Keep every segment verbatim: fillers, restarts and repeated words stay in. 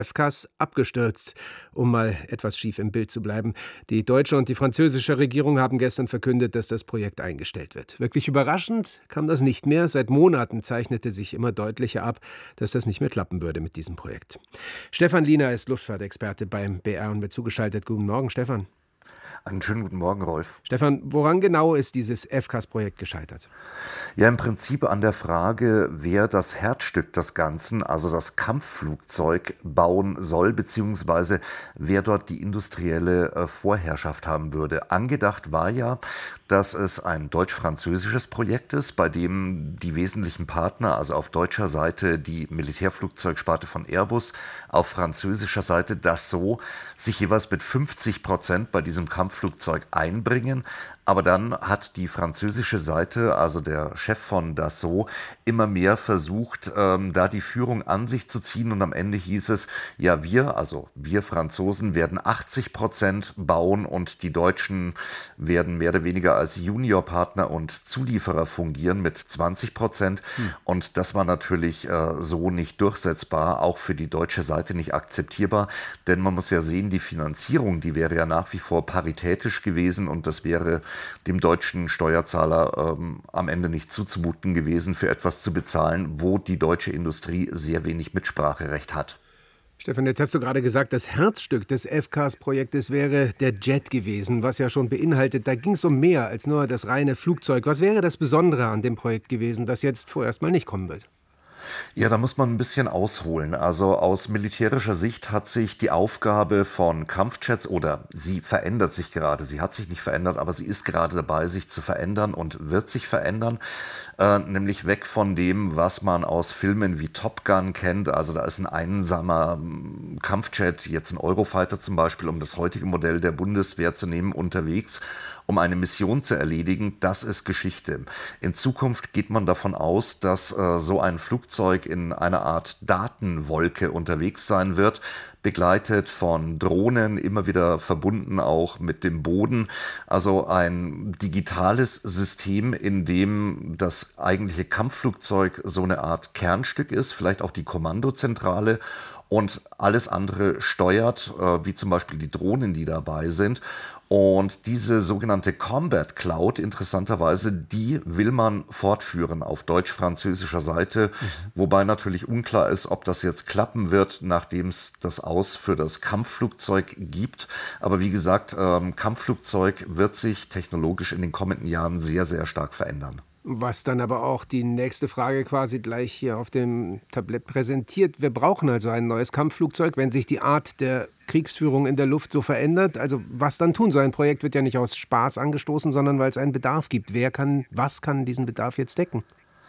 F C A S abgestürzt, um mal etwas schief im Bild zu bleiben. Die deutsche und die französische Regierung haben gestern verkündet, dass das Projekt eingestellt wird. Wirklich überraschend kam das nicht mehr. Seit Monaten zeichnete sich immer deutlicher ab, dass das nicht mehr klappen würde mit diesem Projekt. Stefan Liener ist Luftfahrtexperte beim B R und mit zugeschaltet. Guten Morgen, Stefan. Einen schönen guten Morgen, Rolf. Stefan, woran genau ist dieses F C A S-Projekt gescheitert? Ja, im Prinzip an der Frage, wer das Herzstück des Ganzen, also das Kampfflugzeug, bauen soll, beziehungsweise wer dort die industrielle äh, Vorherrschaft haben würde. Angedacht war ja, dass es ein deutsch-französisches Projekt ist, bei dem die wesentlichen Partner, also auf deutscher Seite die Militärflugzeugsparte von Airbus, auf französischer Seite Dassault, sich jeweils mit fünfzig Prozent bei diesem Kampfflugzeug einbringen. Aber dann hat die französische Seite, also der Chef von Dassault, immer mehr versucht, ähm, da die Führung an sich zu ziehen. Und am Ende hieß es, ja wir, also wir Franzosen, werden achtzig Prozent bauen und die Deutschen werden mehr oder weniger als Juniorpartner und Zulieferer fungieren mit zwanzig Prozent. Hm. Und das war natürlich äh, so nicht durchsetzbar, auch für die deutsche Seite nicht akzeptierbar. Denn man muss ja sehen, die Finanzierung, die wäre ja nach wie vor paritätisch gewesen und das wäre dem deutschen Steuerzahler ähm, am Ende nicht zuzumuten gewesen, für etwas zu bezahlen, wo die deutsche Industrie sehr wenig Mitspracherecht hat. Stefan, jetzt hast du gerade gesagt, das Herzstück des F C A S-Projektes wäre der Jet gewesen, was ja schon beinhaltet, da ging es um mehr als nur das reine Flugzeug. Was wäre das Besondere an dem Projekt gewesen, das jetzt vorerst mal nicht kommen wird? Ja, da muss man ein bisschen ausholen. Also aus militärischer Sicht hat sich die Aufgabe von Kampfjets, oder sie verändert sich gerade, sie hat sich nicht verändert, aber sie ist gerade dabei, sich zu verändern und wird sich verändern, äh, nämlich weg von dem, was man aus Filmen wie Top Gun kennt. Also da ist ein einsamer ähm, Kampfjet, jetzt ein Eurofighter zum Beispiel, um das heutige Modell der Bundeswehr zu nehmen, unterwegs, um eine Mission zu erledigen. Das ist Geschichte. In Zukunft geht man davon aus, dass äh, so ein Flugzeug in einer Art Datenwolke unterwegs sein wird, begleitet von Drohnen, immer wieder verbunden auch mit dem Boden. Also ein digitales System, in dem das eigentliche Kampfflugzeug so eine Art Kernstück ist, vielleicht auch die Kommandozentrale, und alles andere steuert, äh, wie zum Beispiel die Drohnen, die dabei sind. Und diese sogenannte Combat Cloud, interessanterweise, die will man fortführen auf deutsch-französischer Seite, mhm. wobei natürlich unklar ist, ob das jetzt klappen wird, nachdem es das Aus für das Kampfflugzeug gibt. Aber wie gesagt, ähm, Kampfflugzeug wird sich technologisch in den kommenden Jahren sehr, sehr stark verändern. Was dann aber auch die nächste Frage quasi gleich hier auf dem Tablett präsentiert. Wir brauchen also ein neues Kampfflugzeug, wenn sich die Art der Kriegsführung in der Luft so verändert. Also was dann tun? So ein Projekt wird ja nicht aus Spaß angestoßen, sondern weil es einen Bedarf gibt. Wer kann, was kann diesen Bedarf jetzt decken?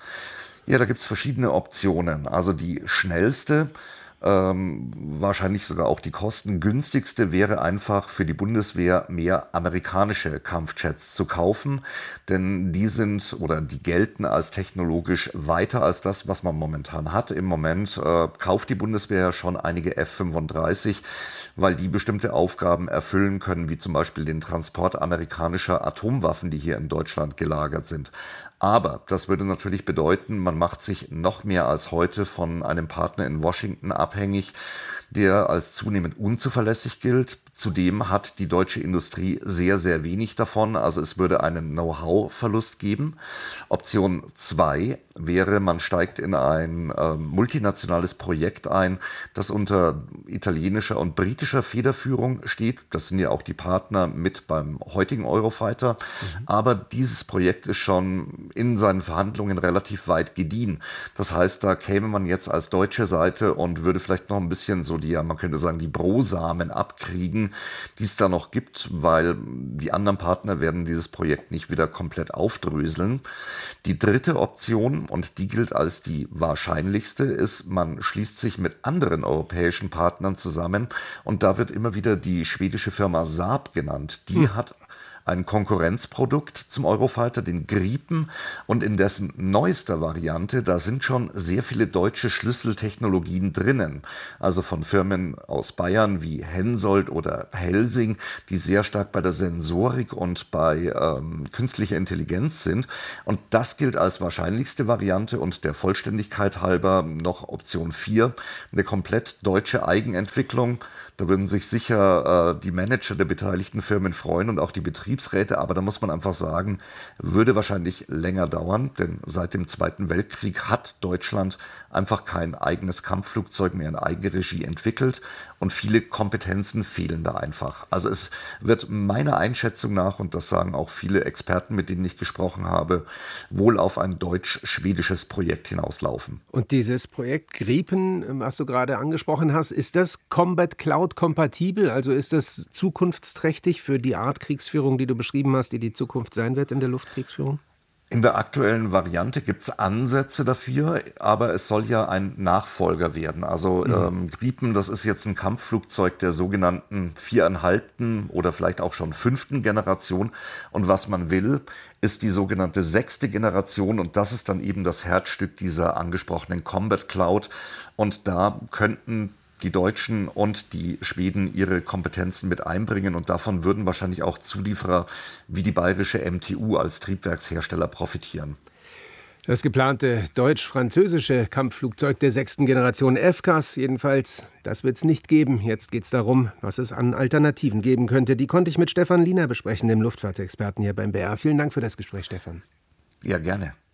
Ja, da gibt es verschiedene Optionen. Also die schnellste, Ähm, wahrscheinlich sogar auch die kostengünstigste wäre einfach für die Bundeswehr mehr amerikanische Kampfjets zu kaufen, denn die sind oder die gelten als technologisch weiter als das, was man momentan hat. Im Moment äh, kauft die Bundeswehr schon einige F fünfunddreißig, weil die bestimmte Aufgaben erfüllen können, wie zum Beispiel den Transport amerikanischer Atomwaffen, die hier in Deutschland gelagert sind. Aber das würde natürlich bedeuten, man macht sich noch mehr als heute von einem Partner in Washington abhängig, der als zunehmend unzuverlässig gilt. Zudem hat die deutsche Industrie sehr, sehr wenig davon. Also es würde einen Know-how-Verlust geben. Option zwei wäre, man steigt in ein äh, multinationales Projekt ein, das unter italienischer und britischer Federführung steht. Das sind ja auch die Partner mit beim heutigen Eurofighter. Mhm. Aber dieses Projekt ist schon in seinen Verhandlungen relativ weit gediehen. Das heißt, da käme man jetzt als deutsche Seite und würde vielleicht noch ein bisschen so die, ja, man könnte sagen, die Brosamen abkriegen, die es da noch gibt, weil die anderen Partner werden dieses Projekt nicht wieder komplett aufdröseln. Die dritte Option, und die gilt als die wahrscheinlichste, ist, man schließt sich mit anderen europäischen Partnern zusammen und da wird immer wieder die schwedische Firma Saab genannt. Die hm. hat ein Konkurrenzprodukt zum Eurofighter, den Gripen. Und in dessen neuester Variante, da sind schon sehr viele deutsche Schlüsseltechnologien drinnen. Also von Firmen aus Bayern wie Hensoldt oder Helsing, die sehr stark bei der Sensorik und bei ähm, künstlicher Intelligenz sind. Und das gilt als wahrscheinlichste Variante und der Vollständigkeit halber noch Option vier, eine komplett deutsche Eigenentwicklung. Da würden sich sicher äh, die Manager der beteiligten Firmen freuen und auch die Betriebsräte, aber da muss man einfach sagen, würde wahrscheinlich länger dauern, denn seit dem Zweiten Weltkrieg hat Deutschland einfach kein eigenes Kampfflugzeug mehr in Eigenregie entwickelt und viele Kompetenzen fehlen da einfach. Also es wird meiner Einschätzung nach, und das sagen auch viele Experten, mit denen ich gesprochen habe, wohl auf ein deutsch-schwedisches Projekt hinauslaufen. Und dieses Projekt Gripen, was du gerade angesprochen hast, ist das Combat Cloud kompatibel? Also ist das zukunftsträchtig für die Art Kriegsführung, die du beschrieben hast, die die Zukunft sein wird in der Luftkriegsführung? In der aktuellen Variante gibt es Ansätze dafür, aber es soll ja ein Nachfolger werden. Also mhm. ähm, Gripen, das ist jetzt ein Kampfflugzeug der sogenannten viereinhalbten oder vielleicht auch schon fünften Generation. Und was man will, ist die sogenannte sechste Generation. Und das ist dann eben das Herzstück dieser angesprochenen Combat Cloud. Und da könnten die Deutschen und die Schweden ihre Kompetenzen mit einbringen und davon würden wahrscheinlich auch Zulieferer wie die bayerische M T U als Triebwerkshersteller profitieren. Das geplante deutsch-französische Kampfflugzeug der sechsten Generation F C A S jedenfalls, das wird es nicht geben. Jetzt geht es darum, was es an Alternativen geben könnte. Die konnte ich mit Stefan Liener besprechen, dem Luftfahrtexperten hier beim B R. Vielen Dank für das Gespräch, Stefan. Ja, gerne.